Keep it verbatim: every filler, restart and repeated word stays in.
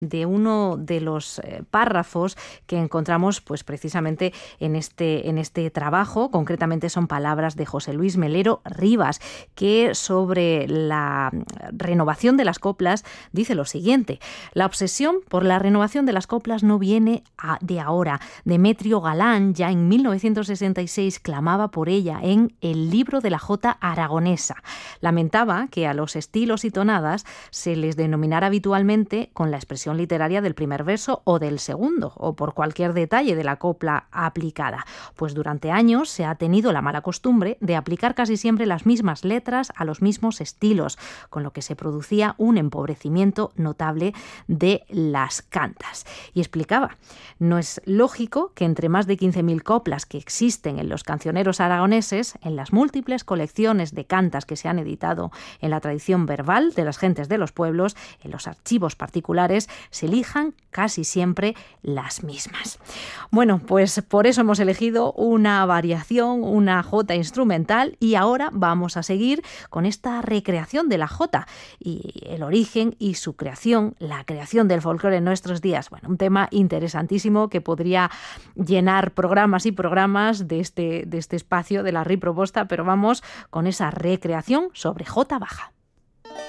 de uno de los eh, párrafos que encontramos pues precisamente en este, en este trabajo. Concretamente son palabras de José Luis Melero Rivas, que sobre la renovación de las coplas dice lo siguiente: la obsesión por la renovación de las coplas no viene a, de ahora. Demetrio Galán ya en mil novecientos sesenta y seis clamaba por ella en El libro de la jota aragonesa. Lamentaba que a los estilos y tonadas se les denominara habitualmente con la expresión literaria del primer verso o del segundo, o por cualquier detalle de la copla aplicada, pues durante años se ha tenido la mala costumbre de aplicar casi siempre las mismas letras a los mismos estilos, con lo que se producía un empobrecimiento notable de las cantas. Y explicaba: no es lógico que entre más de quince mil coplas que existen en los cancioneros aragoneses, en las múltiples colecciones de cantas que se han editado en la tradición verbal de las gentes de los pueblos, en los archivos particulares, se elijan casi siempre las mismas. Bueno, pues por eso hemos elegido una variación, una jota instrumental, y ahora vamos a seguir con esta recreación de la jota y el origen y su creación, la creación del folclore en nuestros días. Bueno, un tema interesantísimo que podría llenar programas y programas de este, de este espacio de la R I Proposta, pero vamos con esa recreación sobre jota baja.